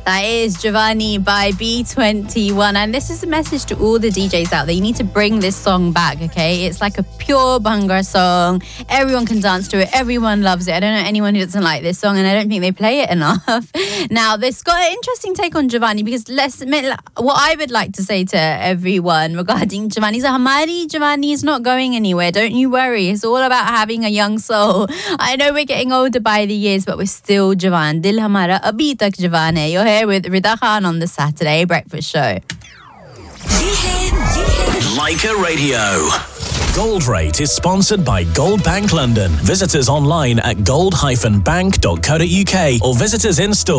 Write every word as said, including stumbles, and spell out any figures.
That is Giovanni by B twenty-one. And this is a message to all the D Js out there. You need to bring this song back, okay? It's like a pure Bhangra song. Everyone can dance to it. Everyone loves it. I don't know anyone who doesn't like this song, and I don't think they play it enough. Now, this got an interesting take on Giovanni, because let's admit, what I would like to say to everyone regarding Giovanni is that Hamari Giovanni is not going anywhere. Don't you worry. It's all about having a young soul. I know we're getting older by the years, but we're still Javan. Dil hamara abhi tak javan hai. You're here with Rida Khan on the Saturday Breakfast Show. Leica Radio. Gold Rate is sponsored by Gold Bank London. Visit us online at gold dash bank dot co dot uk or visit us in store.